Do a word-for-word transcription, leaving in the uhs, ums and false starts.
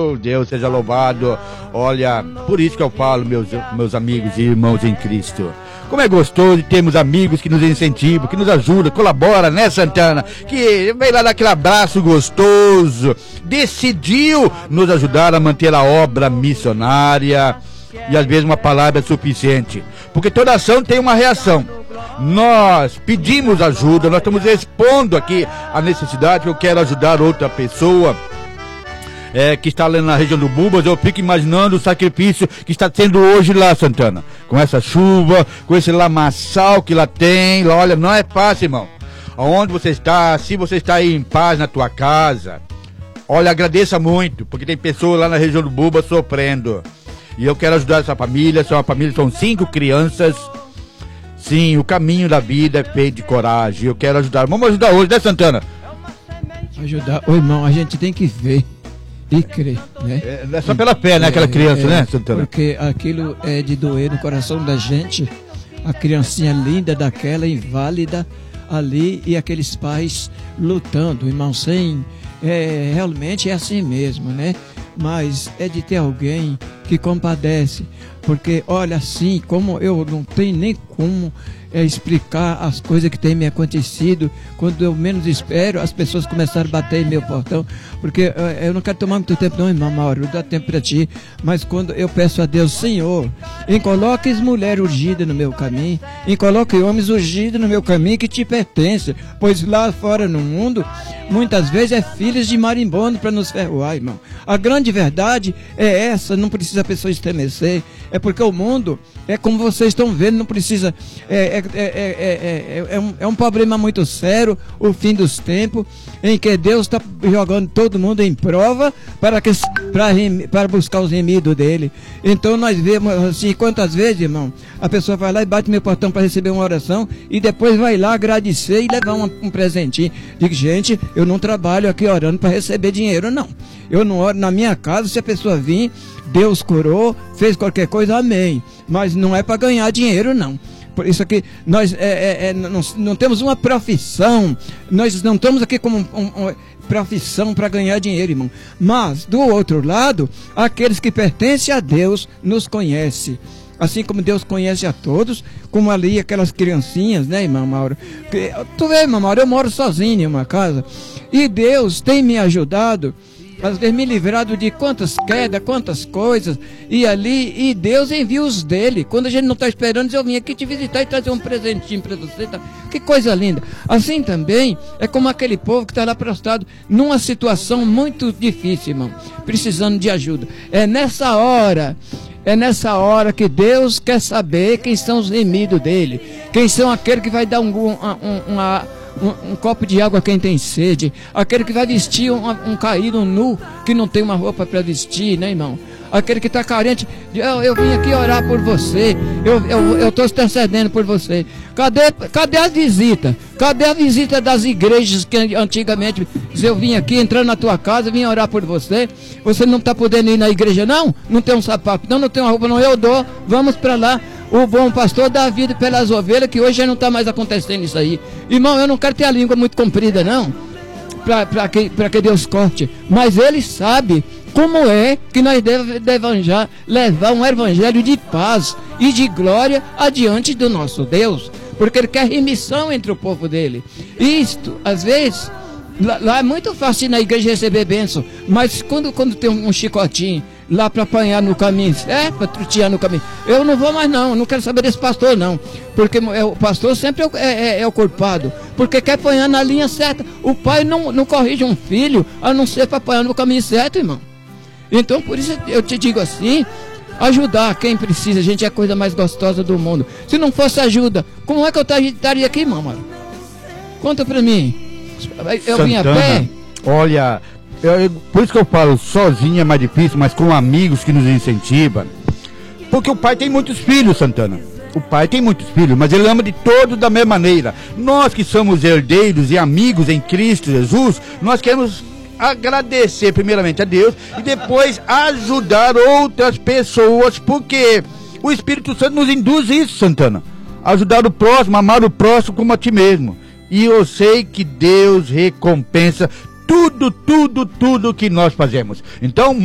Oh, Deus seja louvado. Olha, por isso que eu falo, meus, meus amigos e irmãos em Cristo. Como é gostoso termos amigos que nos incentivam, que nos ajudam, colaboram, né, Santana? Que vem lá dar aquele abraço gostoso, decidiu nos ajudar a manter a obra missionária. E às vezes uma palavra é suficiente, porque toda ação tem uma reação. Nós pedimos ajuda, nós estamos expondo aqui a necessidade, que eu quero ajudar outra pessoa É, que está lá na região do Bubas. Eu fico imaginando o sacrifício que está tendo hoje lá, Santana, com essa chuva, com esse lamaçal que lá tem. Olha, não é fácil, irmão. Aonde você está, se você está aí em paz na tua casa, olha, agradeça muito, porque tem pessoas lá na região do Bubas sofrendo. E eu quero ajudar essa família. São uma família, são cinco crianças. Sim, o caminho da vida é feito de coragem. Eu quero ajudar. Vamos ajudar hoje, né, Santana? Ajudar, ô irmão, a gente tem que ver e crer, né? É, é só pela fé, né? Aquela é, criança, é, né, Santana? Porque aquilo é de doer no coração da gente. A criancinha linda daquela, inválida, ali, e aqueles pais lutando, irmão, sem... É, realmente é assim mesmo, né? Mas é de ter alguém que compadece. Porque, olha, assim, como eu não tenho nem como é, explicar as coisas que têm me acontecido, quando eu menos espero, as pessoas começaram a bater em meu portão. Porque eu não quero tomar muito tempo, não, irmão Mauro, não dá tempo para ti. Mas quando eu peço a Deus, Senhor, em coloques mulher urgida no meu caminho, em coloque homens urgidos no meu caminho que te pertencem, pois lá fora no mundo, muitas vezes é filhos de marimbondo para nos ferroar, irmão. A grande verdade é essa, não precisa a pessoa estremecer. É porque o mundo, é como vocês estão vendo, não precisa, é, é, é, é, é, é, um, é um problema muito sério, o fim dos tempos, em que Deus está jogando todo mundo em prova para, que, para, para buscar os remidos dele. Então nós vemos assim, quantas vezes, irmão, a pessoa vai lá e bate meu portão para receber uma oração e depois vai lá agradecer e levar um, um presentinho. Digo, gente, eu não trabalho aqui orando para receber dinheiro, não. Eu não oro na minha casa, se a pessoa vir, Deus curou, fez qualquer coisa, amém. Mas não é para ganhar dinheiro, não. Por isso aqui, nós é, é, é, não, não temos uma profissão, nós não estamos aqui como um, um, uma profissão para ganhar dinheiro, irmão. Mas, do outro lado, aqueles que pertencem a Deus nos conhecem. Assim como Deus conhece a todos, como ali aquelas criancinhas, né, irmão Mauro? Tu vê, irmão Mauro, eu moro sozinho em uma casa, e Deus tem me ajudado, às vezes me livrado de quantas quedas, quantas coisas, e ali, e Deus envia os dele. Quando a gente não está esperando, eu vim aqui te visitar e trazer um presentinho para você, tá? Que coisa linda. Assim também é como aquele povo que está lá prostrado numa situação muito difícil, irmão, precisando de ajuda. É nessa hora, é nessa hora que Deus quer saber quem são os remidos dele, quem são aqueles que vai dar um, um, um, uma... Um, um copo de água a quem tem sede, aquele que vai vestir um, um caído nu, que não tem uma roupa para vestir, né, irmão? Aquele que está carente, eu, eu vim aqui orar por você, eu estou intercedendo por você. Cadê, cadê a visita? Cadê a visita das igrejas que antigamente eu vim aqui, entrando na tua casa, vim orar por você? Você não está podendo ir na igreja, não? Não tem um sapato, não, não tem uma roupa, não, eu dou, vamos para lá. O bom pastor dá a vida pelas ovelhas, que hoje já não está mais acontecendo isso aí. Irmão, eu não quero ter a língua muito comprida, não, para que, que Deus corte. Mas Ele sabe como é que nós devemos deve levar um evangelho de paz e de glória adiante do nosso Deus. Porque Ele quer remissão entre o povo dele. Isto, às vezes, lá, lá é muito fácil ir na igreja receber bênção. Mas quando, quando tem um, um chicotinho lá para apanhar no caminho, é, para trutear no caminho, eu não vou mais não, eu não quero saber desse pastor não, porque é, o pastor sempre é, é, é o culpado, porque quer apanhar na linha certa. O pai não, não corrige um filho, a não ser para apanhar no caminho certo, irmão. Então por isso eu te digo assim, ajudar quem precisa, gente, é a coisa mais gostosa do mundo. Se não fosse ajuda, como é que eu estaria aqui, irmão, mano? Conta pra mim. Eu vim a pé. Olha, eu, por isso que eu falo, sozinho é mais difícil, mas com amigos que nos incentivam. Porque o pai tem muitos filhos, Santana. O pai tem muitos filhos, mas ele ama de todos da mesma maneira. Nós que somos herdeiros e amigos em Cristo Jesus, nós queremos agradecer primeiramente a Deus e depois ajudar outras pessoas, porque o Espírito Santo nos induz isso, Santana. Ajudar o próximo, amar o próximo como a ti mesmo. E eu sei que Deus recompensa tudo, tudo, tudo que nós fazemos. Então,